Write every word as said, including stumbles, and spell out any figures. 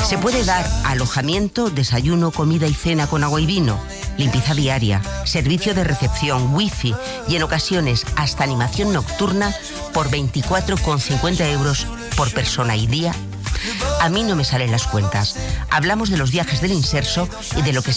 Se puede dar alojamiento, desayuno, comida y cena con agua y vino, limpieza diaria, servicio de recepción, wifi y en ocasiones hasta animación nocturna por veinticuatro con cincuenta euros por persona y día. A mí no me salen las cuentas. Hablamos de los viajes del Inserso y de lo que